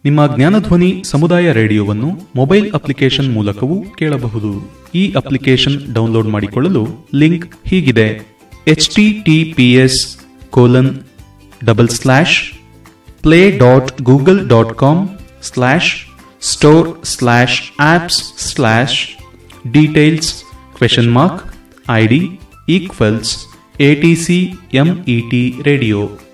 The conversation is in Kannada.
ನಿಮ್ಮ ಜ್ಞಾನಧ್ವನಿ ಸಮುದಾಯ ರೇಡಿಯೋವನ್ನು ಮೊಬೈಲ್ ಅಪ್ಲಿಕೇಶನ್ ಮೂಲಕವೂ ಕೇಳಬಹುದು. ಈ ಅಪ್ಲಿಕೇಶನ್ ಡೌನ್ಲೋಡ್ ಮಾಡಿಕೊಳ್ಳಲು ಲಿಂಕ್ ಹೀಗಿದೆ: https://play.google.com/store/apps/details ?ID =ATCMET radio.